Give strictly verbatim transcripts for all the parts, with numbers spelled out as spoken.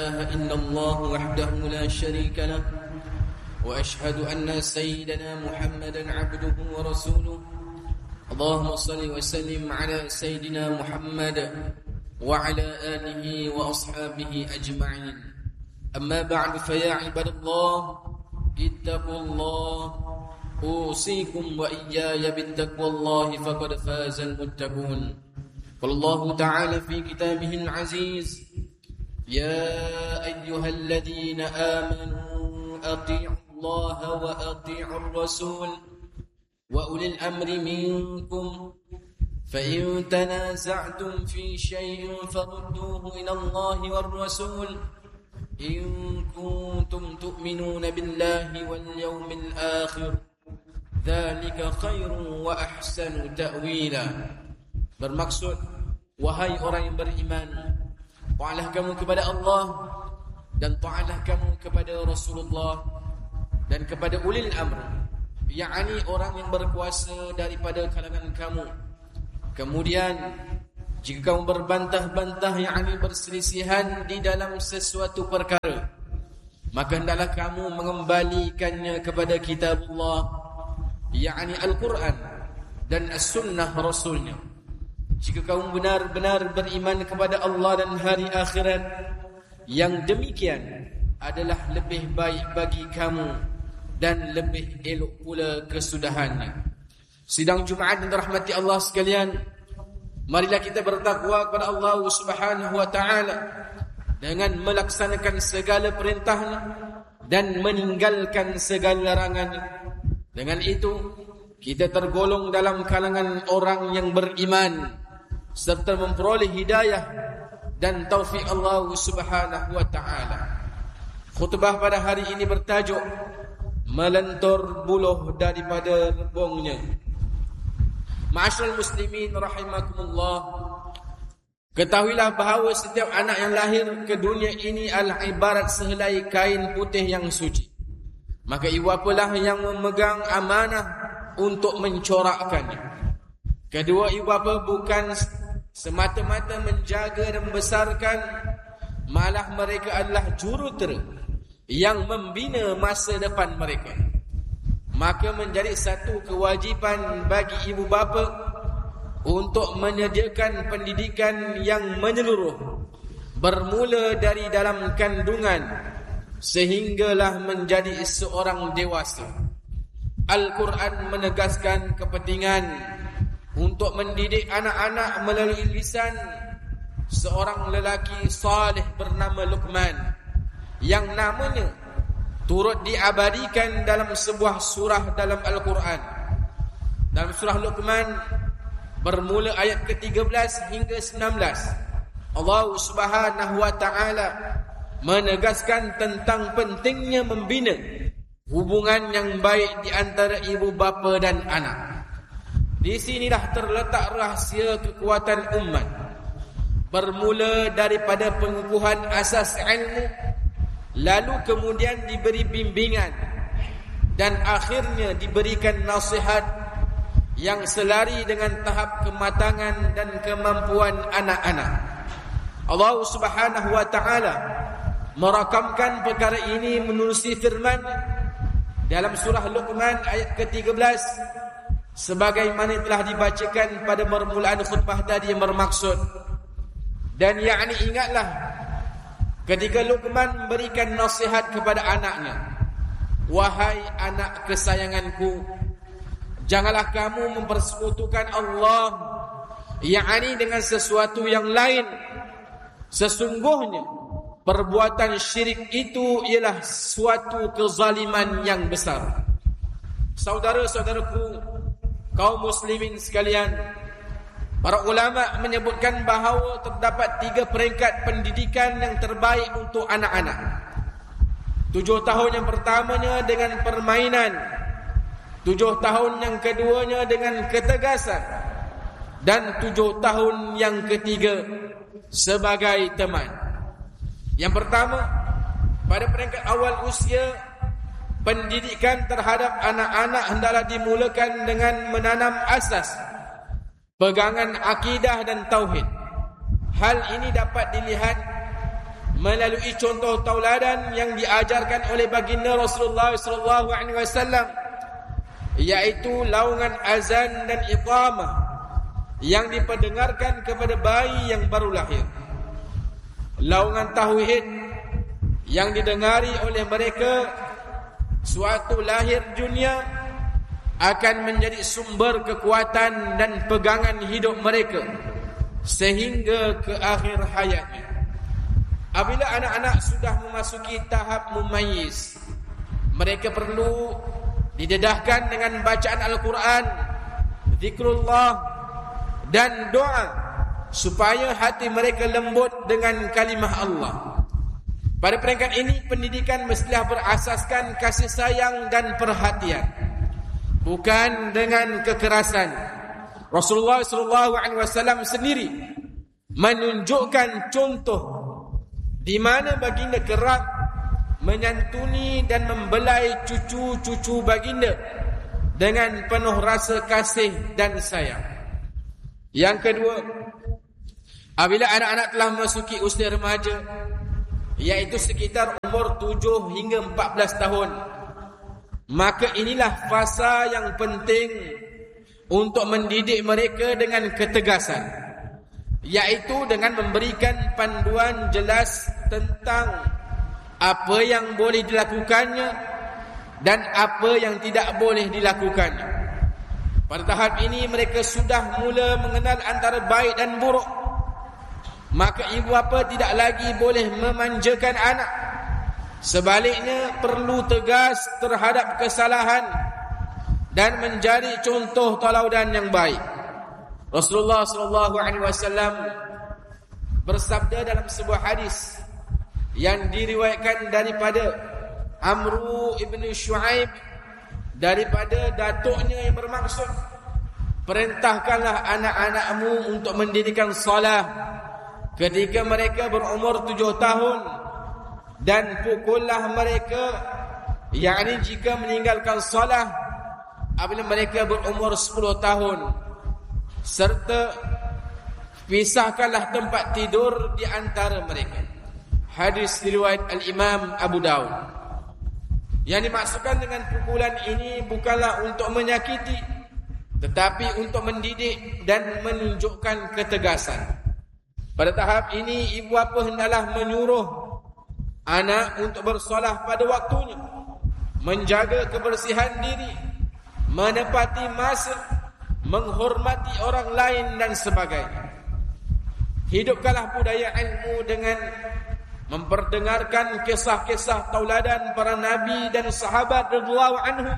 إله إلا الله وحده لا شريك له وأشهد أن سيدنا محمدا عبده ورسوله اللهم صل وسلم على سيدنا محمد وعلى آله وأصحابه أجمعين أما بعد فيا عباد الله اتقوا الله أوصيكم وإياي بالتقوى الله فقد فاز المتقون قال الله تعالى في كتابه العزيز يا أيها الذين آمنوا أطيعوا الله وأطيعوا الرسول وأولي الأمر منكم فإن تنازعتم في شيء فردوه إلى الله والرسول إن كنتم تؤمنون بالله واليوم الآخر ذلك خير وأحسن تأويلا. Bermaksud, wahai orang yang beriman, ta'alah kamu kepada Allah dan ta'alah kamu kepada Rasulullah dan kepada ulil amr, yakni orang yang berkuasa daripada kalangan kamu. Kemudian jika kamu berbantah-bantah, yakni berselisihan di dalam sesuatu perkara, maka hendaklah kamu mengembalikannya kepada kitabullah, yakni Al-Quran dan As-Sunnah Rasulnya. Jika kamu benar-benar beriman kepada Allah dan hari akhirat, yang demikian adalah lebih baik bagi kamu dan lebih elok pula kesudahannya. Sidang Jumaat yang dirahmati Allah sekalian, marilah kita bertakwa kepada Allah Subhanahu wa taala dengan melaksanakan segala perintahnya dan meninggalkan segala larangannya. Dengan itu kita tergolong dalam kalangan orang yang beriman serta memperoleh hidayah dan taufik Allah Subhanahu wa taala. Khutbah pada hari ini bertajuk Melentur buluh daripada rebungnya. Ma'asyiral muslimin rahimakumullah, ketahuilah bahawa setiap anak yang lahir ke dunia ini adalah ibarat sehelai kain putih yang suci. Maka ibu bapalah yang memegang amanah untuk mencorakkannya. Kedua, ibu bapa bukan semata-mata menjaga dan membesarkan, malah mereka adalah jurutera yang membina masa depan mereka. Maka menjadi satu kewajipan bagi ibu bapa untuk menyediakan pendidikan yang menyeluruh, bermula dari dalam kandungan sehinggalah menjadi seorang dewasa. Al-Quran menegaskan kepentingan untuk mendidik anak-anak melalui lisan seorang lelaki saleh bernama Luqman, yang namanya turut diabadikan dalam sebuah surah dalam Al-Quran. Dalam surah Luqman bermula ayat ke tiga belas hingga sembilan belas, Allah Subhanahu wa taala menegaskan tentang pentingnya membina hubungan yang baik di antara ibu bapa dan anak. Di sinilah terletak rahsia kekuatan umat, bermula daripada pengukuhan asas ilmu, lalu kemudian diberi bimbingan, dan akhirnya diberikan nasihat yang selari dengan tahap kematangan dan kemampuan anak-anak. Allah Subhanahu wa taala merakamkan perkara ini menerusi firman dalam surah Luqman ayat ke tiga belas, sebagaimana telah dibacakan pada permulaan khutbah tadi yang bermaksud. Dan yakni ingatlah ketika Luqman memberikan nasihat kepada anaknya, wahai anak kesayanganku, janganlah kamu mempersekutukan Allah, yakni dengan sesuatu yang lain. Sesungguhnya perbuatan syirik itu ialah suatu kezaliman yang besar. Saudara-saudaraku, kaum muslimin sekalian, para ulama menyebutkan bahawa terdapat tiga peringkat pendidikan yang terbaik untuk anak-anak. Tujuh tahun yang pertamanya dengan permainan, tujuh tahun yang keduanya dengan ketegasan, dan tujuh tahun yang ketiga sebagai teman. Yang pertama, pada peringkat awal usia, pendidikan terhadap anak-anak hendaklah dimulakan dengan menanam asas pegangan akidah dan tauhid. Hal ini dapat dilihat melalui contoh tauladan yang diajarkan oleh baginda Rasulullah sallallahu alaihi wasallam, yaitu laungan azan dan iqamah yang diperdengarkan kepada bayi yang baru lahir. Laungan tauhid yang didengari oleh mereka suatu lahir dunia akan menjadi sumber kekuatan dan pegangan hidup mereka sehingga ke akhir hayatnya. Apabila anak-anak sudah memasuki tahap mumayyiz, mereka perlu didedahkan dengan bacaan Al-Quran, zikrullah dan doa supaya hati mereka lembut dengan kalimah Allah. Pada peringkat ini, pendidikan mestilah berasaskan kasih sayang dan perhatian, bukan dengan kekerasan. Rasulullah sallallahu alaihi wasallam sendiri menunjukkan contoh di mana baginda kerap menyantuni dan membelai cucu-cucu baginda dengan penuh rasa kasih dan sayang. Yang kedua, apabila anak-anak telah memasuki usia remaja, iaitu sekitar umur tujuh hingga empat belas tahun, maka inilah fasa yang penting untuk mendidik mereka dengan ketegasan, yaitu dengan memberikan panduan jelas tentang apa yang boleh dilakukannya dan apa yang tidak boleh dilakukannya. Pada tahap ini mereka sudah mula mengenal antara baik dan buruk. Maka ibu bapa tidak lagi boleh memanjakan anak. Sebaliknya perlu tegas terhadap kesalahan dan menjadi contoh tauladan yang baik. Rasulullah sallallahu alaihi wasallam bersabda dalam sebuah hadis yang diriwayatkan daripada Amru ibn Shu'aib daripada datuknya yang bermaksud, perintahkanlah anak-anakmu untuk mendirikan salat ketika mereka berumur tujuh tahun, dan pukullah mereka, yakni jika meninggalkan salat apabila mereka berumur sepuluh tahun, serta pisahkanlah tempat tidur di antara mereka. Hadis riwayat Al-Imam Abu Daud. Yang dimaksudkan dengan pukulan ini bukanlah untuk menyakiti, tetapi untuk mendidik dan menunjukkan ketegasan. Pada tahap ini, ibu bapa hendaklah menyuruh anak untuk bersolat pada waktunya, menjaga kebersihan diri, menepati masa, menghormati orang lain dan sebagainya. Hidupkanlah budaya ilmu dengan memperdengarkan kisah-kisah tauladan para nabi dan sahabat radhiyallahu anhum,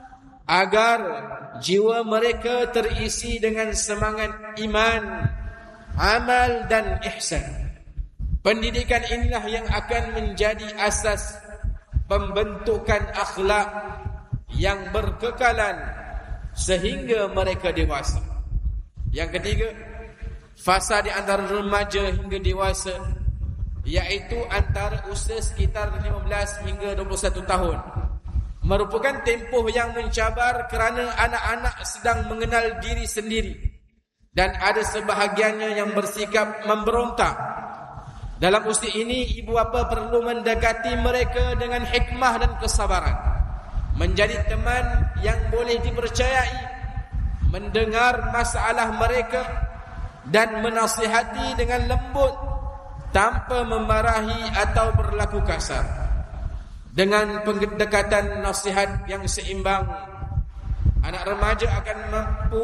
agar jiwa mereka terisi dengan semangat iman, amal dan ihsan. Pendidikan inilah yang akan menjadi asas pembentukan akhlak yang berkekalan sehingga mereka dewasa. Yang ketiga, fasa di antara remaja hingga dewasa, iaitu antara usia sekitar lima belas hingga dua puluh satu tahun, merupakan tempoh yang mencabar kerana anak-anak sedang mengenal diri sendiri dan ada sebahagiannya yang bersikap memberontak. Dalam usia ini, ibu bapa perlu mendekati mereka dengan hikmah dan kesabaran, menjadi teman yang boleh dipercayai, mendengar masalah mereka dan menasihati dengan lembut tanpa memarahi atau berlaku kasar. Dengan pendekatan nasihat yang seimbang, anak remaja akan mampu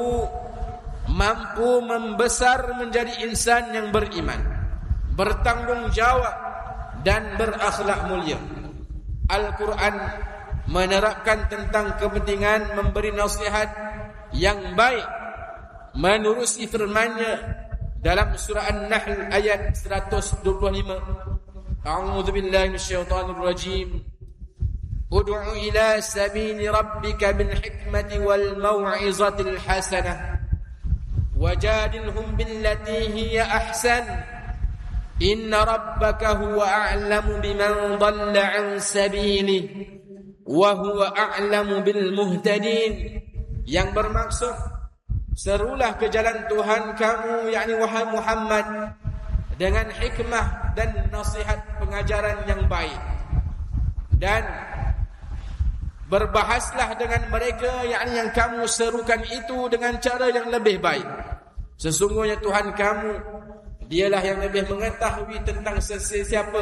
mampu membesar menjadi insan yang beriman, bertanggungjawab dan berakhlak mulia. Al-Quran menerapkan tentang kepentingan memberi nasihat yang baik menerusi firman-Nya dalam surah An-Nahl ayat seratus dua puluh lima. A'udzu billahi minasyaitonir rajim. Ud'u ila sabili rabbika bil hikmati wal mau'izatil hasanah wajadilhum billati hiya ahsan inna rabbaka huwa a'lamu biman dhalla 'an sabilihi wa huwa a'lamu bil muhtadin. Yang bermaksud, serulah ke jalan Tuhan kamu, yakni wahai Muhammad, dengan hikmah dan nasihat pengajaran yang baik, dan berbahaslah dengan mereka yakni yang kamu serukan itu dengan cara yang lebih baik. Sesungguhnya Tuhan kamu, dialah yang lebih mengetahui tentang sesiapa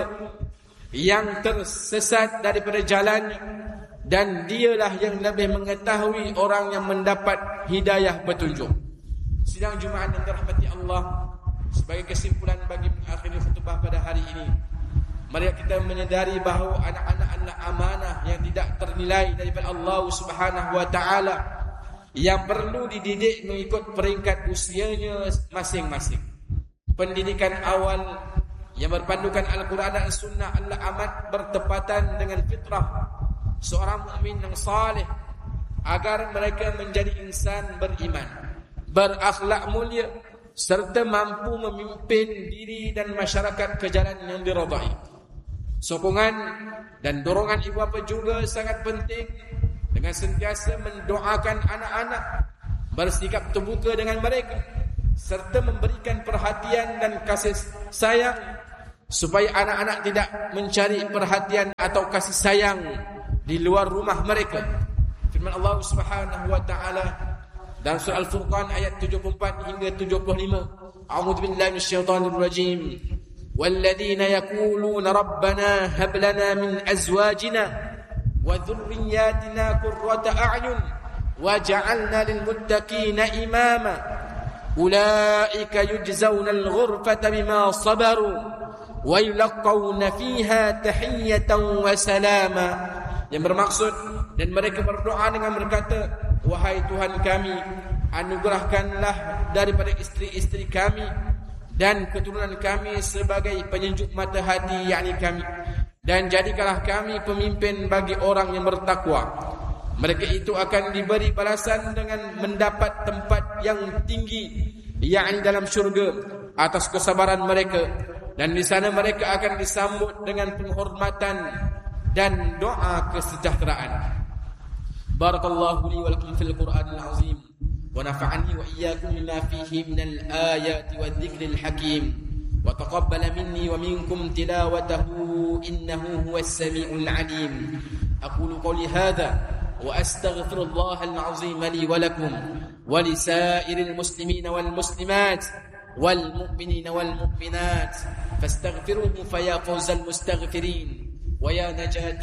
yang tersesat daripada jalannya, dan dialah yang lebih mengetahui orang yang mendapat hidayah petunjuk. Sidang Jumaat yang dirahmati Allah, sebagai kesimpulan bagi mengakhiri khutbah pada hari ini, mari kita menyadari bahawa anak-anak adalah amanah yang tidak ternilai daripada Allah Subhanahu wa taala, yang perlu dididik mengikut peringkat usianya masing-masing. Pendidikan awal yang berpandukan Al-Quran dan Sunnah adalah amat bertepatan dengan fitrah seorang mukmin yang saleh, agar mereka menjadi insan beriman, berakhlak mulia, serta mampu memimpin diri dan masyarakat ke jalan yang diridai. Sokongan dan dorongan ibu bapa juga sangat penting, dengan sentiasa mendoakan anak-anak, bersikap terbuka dengan mereka, serta memberikan perhatian dan kasih sayang, supaya anak-anak tidak mencari perhatian atau kasih sayang di luar rumah mereka. Firman Allah Subhanahu wa taala dalam surah Al-Furqan ayat tujuh puluh empat hingga tujuh puluh lima, A'udzu billahi minasyaitonir rajim. وَالَّذِينَ يَقُولُونَ رَبَّنَا هَبْ لَنَا مِنْ أَزْوَاجِنَا وَذُرِّيَّاتِنَا قُرَّةَ أَعْيُنٍ وَجَعَلْنَا لِلْمُتَّقِينَ إِمَامًا أُولَئِكَ يُجْزَوْنَ الْغُرْفَةَ بِمَا صَبَرُوا وَيُلَقَّوْنَ فِيهَا تَحِيَّةً وَسَلَامًا. Yang bermaksud, dan mereka berdoa dengan berkata, wahai Tuhan kami, anugerahkanlah daripada isteri-isteri kami dan keturunan kami sebagai penyejuk mata hati, yakni kami, dan jadikanlah kami pemimpin bagi orang yang bertakwa. Mereka itu akan diberi balasan dengan mendapat tempat yang tinggi, yakni dalam syurga, atas kesabaran mereka, dan di sana mereka akan disambut dengan penghormatan dan doa kesejahteraan. Barakallahu li wa lakum fil Qur'anil azim, ونفعني وإياكم بما فيه من الآيات والذكر الحكيم، وتقبل مني ومنكم تلاوته إنه هو السميع العليم. أقول قولي هذا وأستغفر الله العظيم لي ولكم ولسائر المسلمين والمسلمات والمؤمنين والمؤمنات، فاستغفروه فيا فوز المستغفرين ويا نجاة